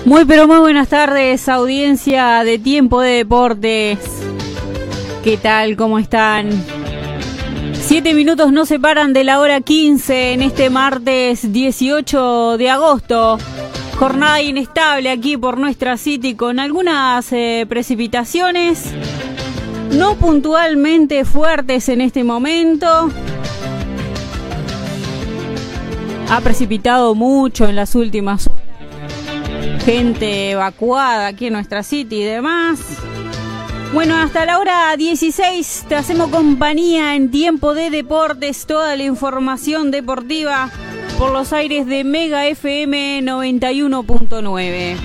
Muy pero muy buenas tardes, audiencia de Tiempo de Deportes. ¿Qué tal? ¿Cómo están? 7 minutos nos separan de la hora 15 en este martes 18 de agosto. Jornada inestable aquí por nuestra City con algunas precipitaciones, no puntualmente fuertes en este momento. Ha precipitado mucho en las últimas horas. Gente evacuada aquí en nuestra City y demás. Bueno, hasta la hora 16 te hacemos compañía en Tiempo de Deportes, toda la información deportiva por los aires de Mega FM 91.9.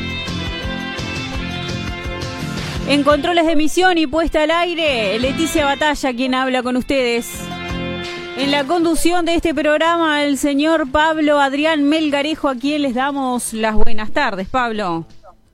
En controles de emisión y puesta al aire, Leticia Batalla, quien habla con ustedes. En la conducción de este programa, el señor Pablo Adrián Melgarejo, a quien les damos las buenas tardes. Pablo.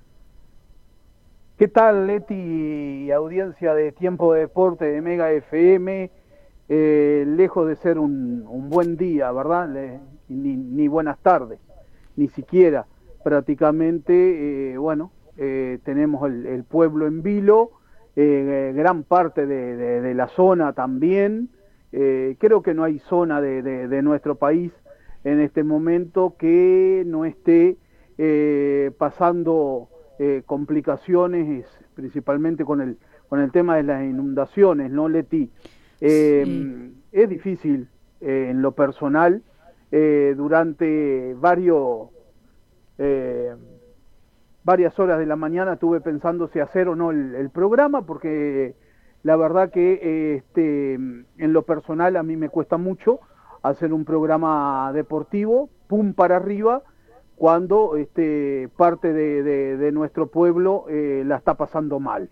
¿Qué tal, Leti, audiencia de Tiempo de Deporte de Mega FM? Lejos de ser un buen día, ¿verdad? Ni buenas tardes, ni siquiera. Prácticamente, tenemos el pueblo en vilo, gran parte de la zona también. Creo que no hay zona de nuestro país en este momento que no esté pasando complicaciones, principalmente con el tema de las inundaciones, ¿no, Leti? Sí. Es difícil en lo personal, durante varias horas de la mañana estuve pensando si hacer o no el programa, porque la verdad que en lo personal a mí me cuesta mucho hacer un programa deportivo, pum para arriba, cuando parte de nuestro pueblo la está pasando mal.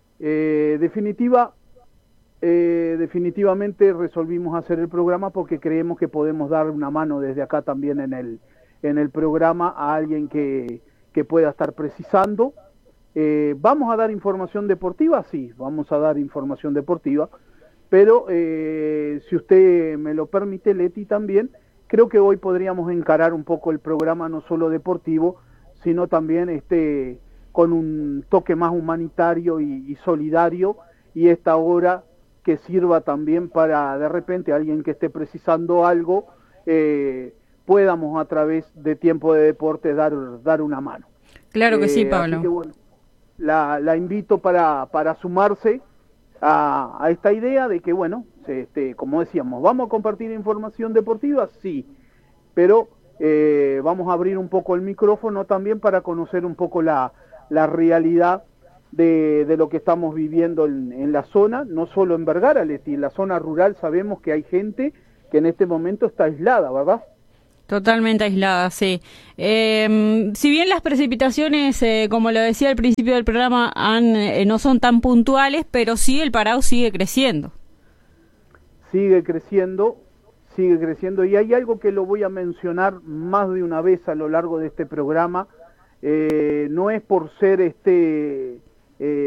Definitivamente resolvimos hacer el programa porque creemos que podemos dar una mano desde acá también en el programa a alguien que pueda estar precisando. ¿Vamos a dar información deportiva? Sí, vamos a dar información deportiva, pero si usted me lo permite, Leti, también, creo que hoy podríamos encarar un poco el programa no solo deportivo, sino también con un toque más humanitario y solidario, y esta hora que sirva también para, de repente, alguien que esté precisando algo, podamos a través de Tiempo de Deporte dar una mano. Claro que sí, Pablo. Así que, bueno, la invito para sumarse a esta idea de que, bueno, como decíamos, ¿vamos a compartir información deportiva? Sí, pero vamos a abrir un poco el micrófono también para conocer un poco la realidad de lo que estamos viviendo en la zona, no solo en Vergara, Leti, en la zona rural sabemos que hay gente que en este momento está aislada, ¿verdad? Totalmente aislada, sí. Si bien las precipitaciones, como lo decía al principio del programa, no son tan puntuales, pero sí el Parao sigue creciendo. Sigue creciendo, y hay algo que lo voy a mencionar más de una vez a lo largo de este programa. No es por ser